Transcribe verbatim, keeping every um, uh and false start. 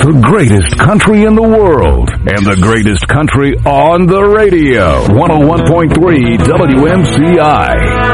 The greatest country in the world and the greatest country on the radio. one oh one point three W M C I.